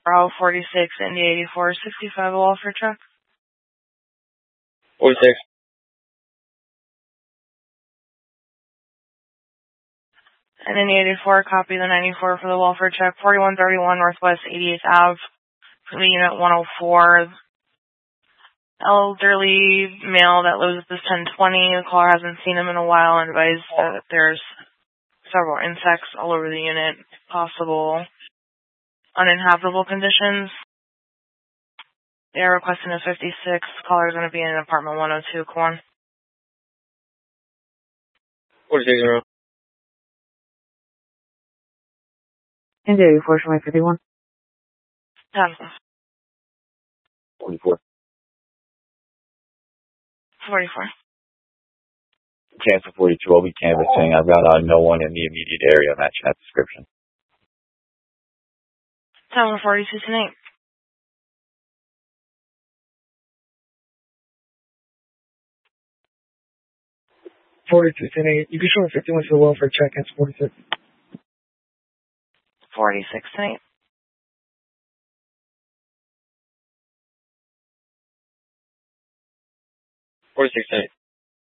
Bravo 46, Indy 84, 65, a welfare check. 46. And Indy 84, copy the 94 for the welfare check. 4131 Northwest 88th Ave, from the unit 104. Elderly male that lives at this 1020. The caller hasn't seen him in a while and advised that there's several insects all over the unit, possible uninhabitable conditions. They are requesting a 56. Caller is going to be in apartment 102, Corn. 46. Indy 84, show me 51. 44. 44. Cancel 42. I'll be canvassing. I've got no one in the immediate area matching that description. 42 tonight. You can show me 51 for the welfare check. It's 46. 46 tonight. 46 tonight.